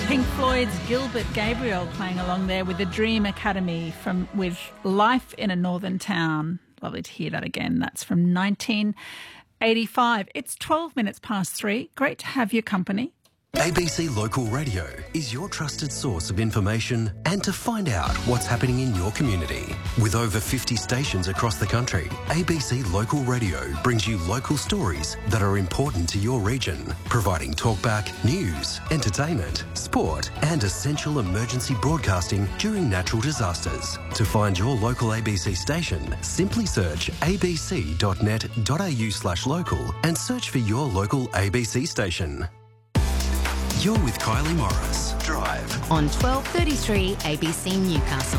Pink Floyd's Gilbert Gabriel playing along there with the Dream Academy with Life in a Northern Town. Lovely to hear that again. That's from 1985. It's 12 minutes past 3. Great to have your company. ABC Local Radio is your trusted source of information and to find out what's happening in your community. With over 50 stations across the country, ABC Local Radio brings you local stories that are important to your region, providing talkback, news, entertainment, sport and essential emergency broadcasting during natural disasters. To find your local ABC station, simply search abc.net.au/local and search for your local ABC station. You're with Kylie Morris. Drive on 1233 ABC Newcastle.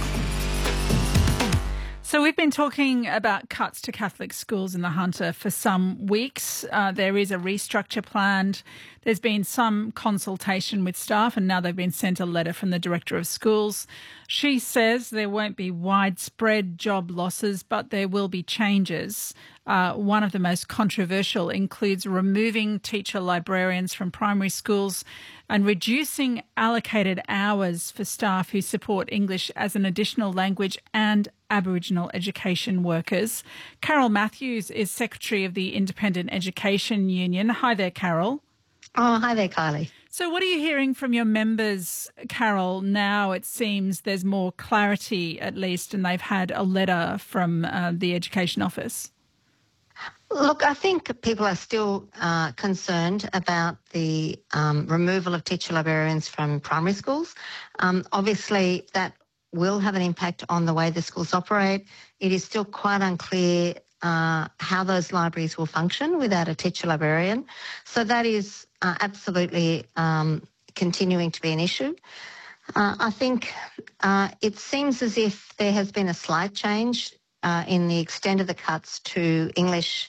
So we've been talking about cuts to Catholic schools in the Hunter for some weeks. There is a restructure planned. There's been some consultation with staff and now they've been sent a letter from the Director of Schools. She says there won't be widespread job losses, but there will be changes. One of the most controversial includes removing teacher librarians from primary schools and reducing allocated hours for staff who support English as an additional language and Aboriginal education workers. Carol Matthews is Secretary of the Independent Education Union. Hi there, Carol. Oh, hi there, Kylie. So what are you hearing from your members, Carol? Now it seems there's more clarity at least, and they've had a letter from the Education Office. Look, I think people are still concerned about the removal of teacher librarians from primary schools. Obviously, that will have an impact on the way the schools operate. It is still quite unclear how those libraries will function without a teacher librarian. So that is absolutely continuing to be an issue. I think it seems as if there has been a slight change in the extent of the cuts to English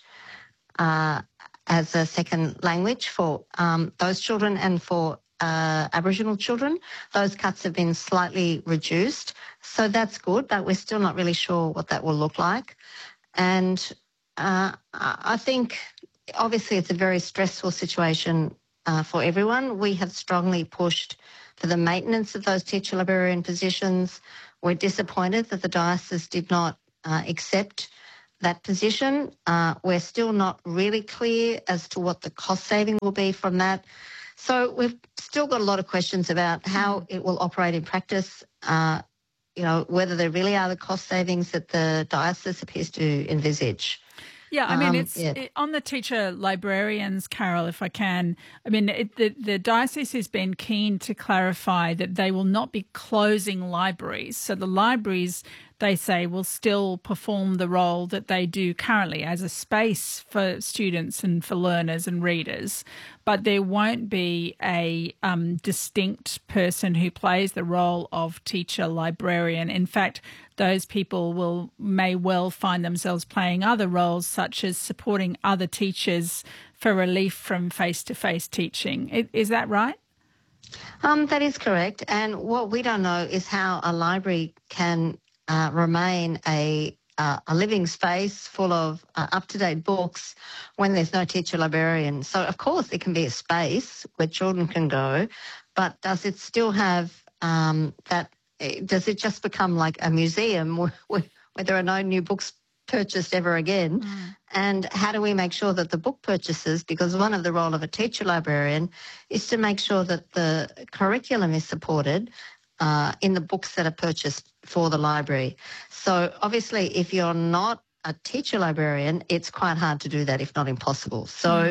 as a second language for those children and for Aboriginal children. Those cuts have been slightly reduced. So that's good, but we're still not really sure what that will look like. And I think obviously it's a very stressful situation for everyone. We have strongly pushed for the maintenance of those teacher librarian positions. We're disappointed that the diocese did not accept that position. We're still not really clear as to what the cost saving will be from that. So we've still got a lot of questions about how it will operate in practice, whether there really are the cost savings that the diocese appears to envisage. Yeah, I mean, on the teacher librarians, Carol, if I can. I mean, the diocese has been keen to clarify that they will not be closing libraries. So the libraries, they say, will still perform the role that they do currently as a space for students and for learners and readers. But there won't be a distinct person who plays the role of teacher librarian. In fact, those people may well find themselves playing other roles, such as supporting other teachers for relief from face-to-face teaching. Is that right? That is correct. And what we don't know is how a library can remain a living space full of up-to-date books when there's no teacher librarian. So, of course, it can be a space where children can go, but does it still have that? Does it just become like a museum where there are no new books purchased ever again? And how do we make sure that the book purchases, because one of the role of a teacher librarian is to make sure that the curriculum is supported in the books that are purchased for the library. So obviously if you're not a teacher librarian, it's quite hard to do that, if not impossible. So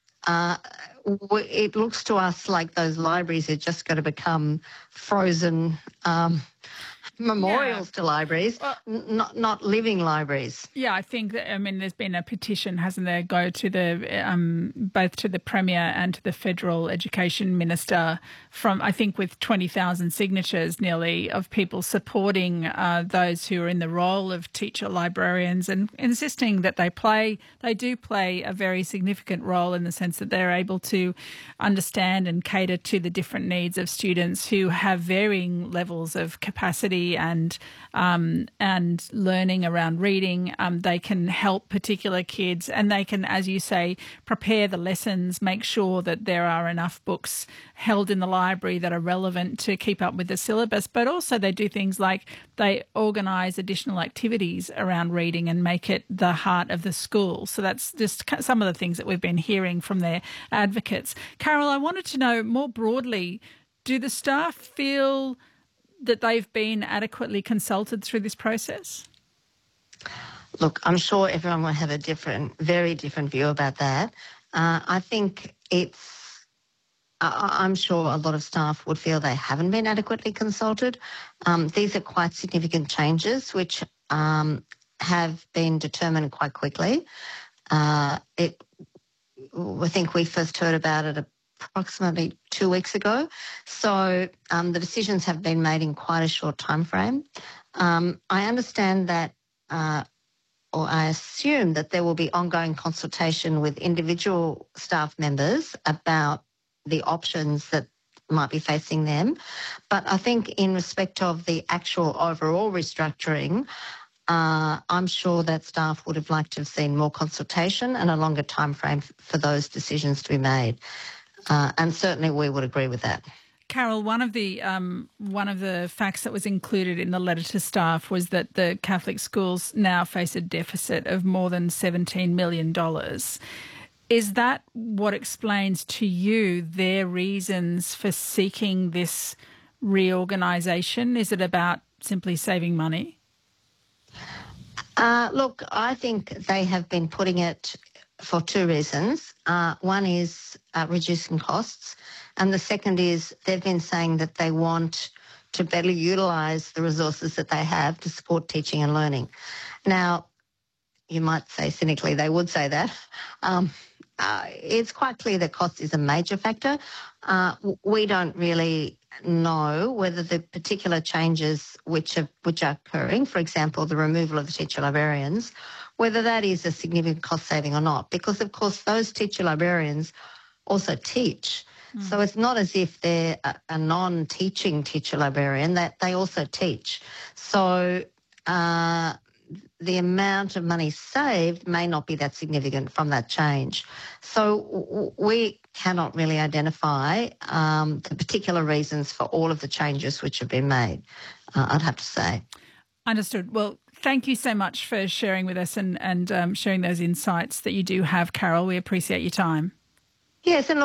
it looks to us like those libraries are just going to become frozen memorials to libraries, not living libraries. Yeah, I think that, there's been a petition, hasn't there, go to the both to the Premier and to the Federal Education Minister from, I think, with 20,000 signatures nearly of people supporting those who are in the role of teacher librarians and insisting that they do play a very significant role in the sense that they're able to understand and cater to the different needs of students who have varying levels of capacity literacy and learning around reading. They can help particular kids, and they can, as you say, prepare the lessons, make sure that there are enough books held in the library that are relevant to keep up with the syllabus. But also they do things like they organise additional activities around reading and make it the heart of the school. So that's just some of the things that we've been hearing from their advocates. Carol, I wanted to know more broadly, do the staff feel that they've been adequately consulted through this process? Look, I'm sure everyone will have a very different view about that. I think I'm sure a lot of staff would feel they haven't been adequately consulted. These are quite significant changes which have been determined quite quickly. I think we first heard about it approximately 2 weeks ago. So the decisions have been made in quite a short time frame. I understand that, or I assume that there will be ongoing consultation with individual staff members about the options that might be facing them. But I think in respect of the actual overall restructuring, I'm sure that staff would have liked to have seen more consultation and a longer time frame for those decisions to be made. And certainly we would agree with that. Carol, one of the facts that was included in the letter to staff was that the Catholic schools now face a deficit of more than $17 million. Is that what explains to you their reasons for seeking this reorganisation? Is it about simply saving money? Look, I think they have been putting it for two reasons. One is reducing costs, and the second is they've been saying that they want to better utilise the resources that they have to support teaching and learning. Now, you might say cynically they would say that. It's quite clear that cost is a major factor. We don't really know whether the particular changes which are occurring, for example, the removal of the teacher librarians, whether that is a significant cost saving or not, because of course those teacher librarians also teach. So it's not as if they're a non-teaching teacher librarian, that they also teach. So the amount of money saved may not be that significant from that change. So we cannot really identify the particular reasons for all of the changes which have been made, I'd have to say. Understood. Well, thank you so much for sharing with us and sharing those insights that you do have, Carol. We appreciate your time. Yes, and